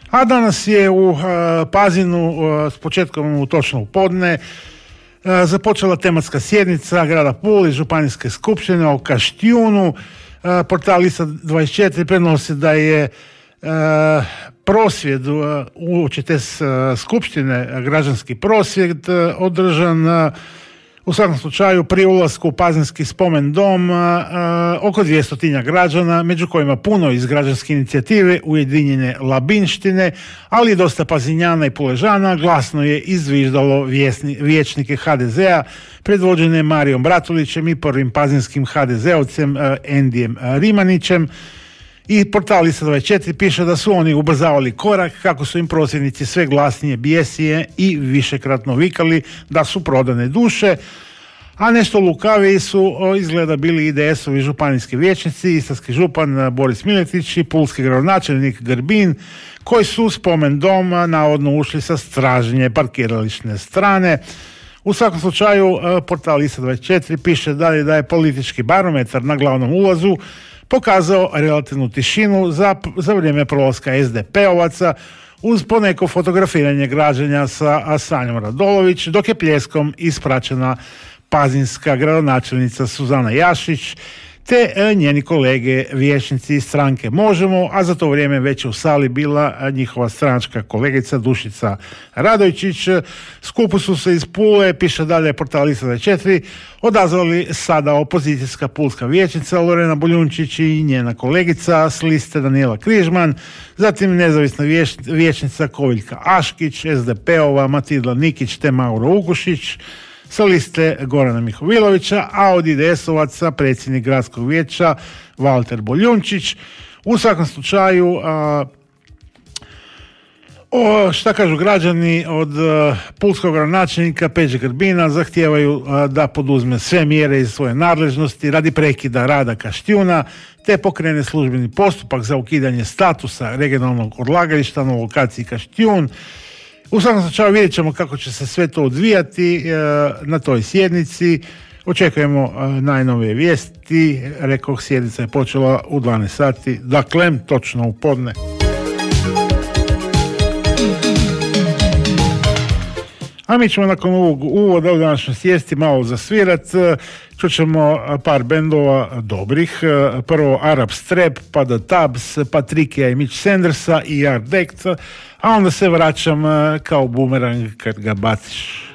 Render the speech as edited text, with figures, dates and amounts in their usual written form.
A danas je u Pazinu s početkom točno u podne započela tematska sjednica grada Pule, županijske skupštine o Kaštijunu. Portal Lista 24 prenosi da je prosvjed uoči te skupštine, građanski prosvjed održan u svakom slučaju pri ulasku u Pazinski spomen dom oko 200 građana, među kojima puno iz građanske inicijative Ujedinjene Labinštine, ali i dosta Pazinjana i Puležana. Glasno je izviždalo vijećnike HDZ-a predvođene Marijom Bratulićem i prvim pazinskim HDZ-ovcem Endijem Rimanićem. I portal Lista 24 piše da su oni ubrzavali korak kako su im prosvjednici sve glasnije bijesije i višekratno vikali da su prodane duše, a nešto lukaviji su izgleda bili IDS-ovi županijski vijećnici, istarski župan Boris Miletić i pulski gradonačelnik Grbin, koji su u spomen dom navodno ušli sa stražnje parkirališne strane. U svakom slučaju portal Lista 24 piše dalje da je politički barometar na glavnom ulazu pokazao relativnu tišinu za vrijeme prolaska SDP-ovaca uz poneko fotografiranje građanja sa Sanjom Radolović, dok je pljeskom ispraćena pazinska gradonačelnica Suzana Jašić te njeni kolege vijećnici iz stranke Možemo, a za to vrijeme već u sali bila njihova stranačka kolegica Dušica Radojčić. Skupu su se iz Pule, piše dalje portal Lista 24, odazvali sada opozicijska pulska vijećnica Lorena Boljunčić i njena kolegica s liste Danijela Križman, zatim nezavisna vijećnica Koviljka Aškić, SDP-ova Matilda Nikić te Mauro Ugušić, sa liste Gorana Mihovilovića, a od IDS-ovaca predsjednik gradskog vijeća Valter Boljunčić. U svakom slučaju, šta kažu građani od pulskog gradonačelnika Peđe Grbina, zahtijevaju da poduzme sve mjere iz svoje nadležnosti radi prekida rada Kaštijuna, te pokrene službeni postupak za ukidanje statusa regionalnog odlagališta na lokaciji Kaštijun. U svakom slučaju vidjet ćemo kako će se sve to odvijati na toj sjednici. Očekujemo najnovije vijesti. Rekoh, sjednica je počela u 12 sati, dakle, točno u podne. A mi ćemo nakon ovog uvoda u današnjoj sjesti malo zasvirat. Čućemo par bendova dobrih. Prvo Arab Strap, pa The Tabs, Patrikija i Mitch Sandersa i Yard Act, a onda se vraćam kao bumerang kad ga baciš.